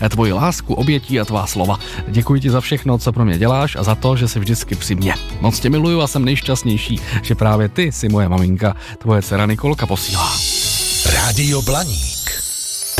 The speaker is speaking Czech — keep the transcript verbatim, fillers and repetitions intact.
tvoji lásku, obětí a tvá slova. Děkuji ti za všechno, co pro mě děláš a za to, že jsi vždycky při mně. Moc tě miluju a jsem nejšťastnější, že právě ty jsi moje maminka. Tvoje dcera Nikolka posílá. Rádio Blaník.